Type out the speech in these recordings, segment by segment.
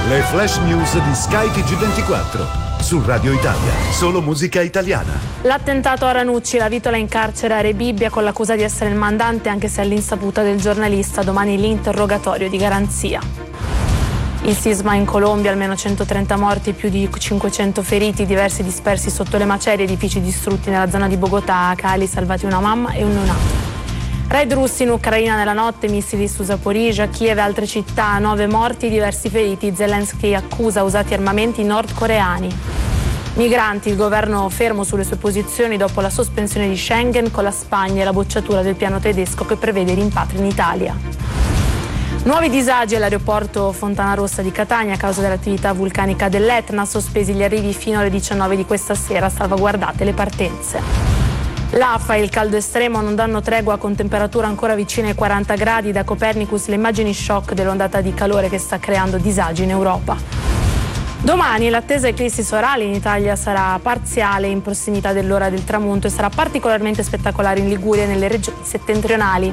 Le flash news di Sky TG24. Su Radio Italia, solo musica italiana. L'attentato a Ranucci, la vitola in carcere a Rebibbia con l'accusa di essere il mandante anche se all'insaputa del giornalista. Domani l'interrogatorio di garanzia. Il sisma in Colombia, almeno 130 morti, più di 500 feriti, diversi dispersi sotto le macerie, edifici distrutti nella zona di Bogotà, Cali, salvati una mamma e un neonato. Raid russi in Ucraina nella notte, missili su Zaporizhzhia, Kiev e altre città, 9 morti, diversi feriti. Zelensky accusa usati armamenti nordcoreani. Migranti, il governo fermo sulle sue posizioni dopo la sospensione di Schengen con la Spagna e la bocciatura del piano tedesco che prevede i rimpatri in Italia. Nuovi disagi all'aeroporto Fontanarossa di Catania a causa dell'attività vulcanica dell'Etna, sospesi gli arrivi fino alle 19 di questa sera, salvaguardate le partenze. L'AFA e il caldo estremo non danno tregua con temperature ancora vicine ai 40 gradi. Da Copernicus le immagini shock dell'ondata di calore che sta creando disagi in Europa. Domani l'attesa eclissi sorale in Italia sarà parziale in prossimità dell'ora del tramonto e sarà particolarmente spettacolare in Liguria e nelle regioni settentrionali.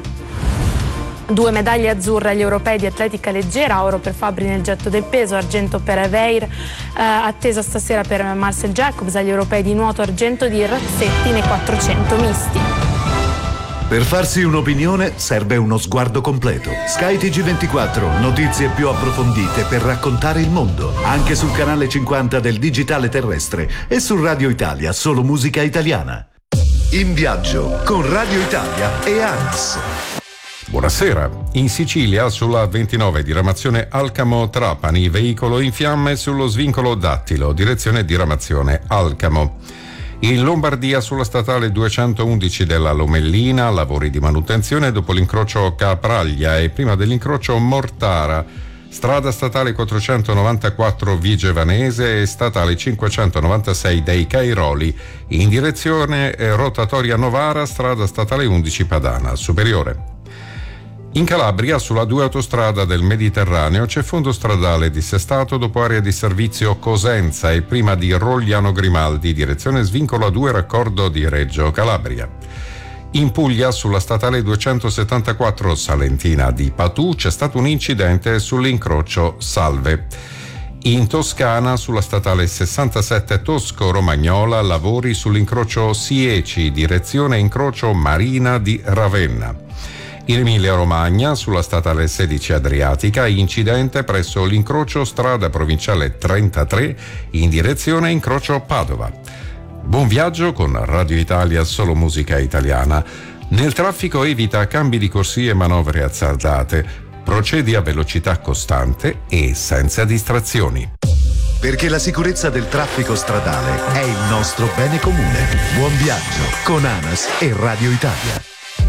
2 medaglie azzurre agli europei di atletica leggera, oro per Fabbri nel getto del peso, argento per Eveir, attesa stasera per Marcel Jacobs agli europei di nuoto, argento di Razzetti nei 400 misti. Per farsi un'opinione serve uno sguardo completo. Sky TG24, notizie più approfondite per raccontare il mondo, anche sul canale 50 del digitale terrestre e su Radio Italia, solo musica italiana. In viaggio con Radio Italia e ANAS. Buonasera. In Sicilia, sulla 29 diramazione Alcamo-Trapani, veicolo in fiamme sullo svincolo Dattilo, direzione diramazione Alcamo. In Lombardia, sulla statale 211 della Lomellina, lavori di manutenzione dopo l'incrocio Capraglia e prima dell'incrocio Mortara. Strada statale 494 Vigevanese e statale 596 dei Cairoli. In direzione rotatoria Novara, strada statale 11 Padana Superiore. In Calabria, sulla 2 autostrada del Mediterraneo, c'è fondo stradale dissestato dopo area di servizio Cosenza e prima di Rogliano Grimaldi, direzione svincolo A2 raccordo di Reggio Calabria. In Puglia, sulla statale 274 Salentina di Patù, c'è stato un incidente sull'incrocio Salve. In Toscana, sulla statale 67 Tosco-Romagnola, lavori sull'incrocio Sieci, direzione incrocio Marina di Ravenna. In Emilia-Romagna, sulla statale 16 Adriatica, incidente presso l'incrocio strada provinciale 33 in direzione incrocio Padova. Buon viaggio con Radio Italia, solo musica italiana. Nel traffico evita cambi di corsie e manovre azzardate. Procedi a velocità costante e senza distrazioni. Perché la sicurezza del traffico stradale è il nostro bene comune. Buon viaggio con ANAS e Radio Italia.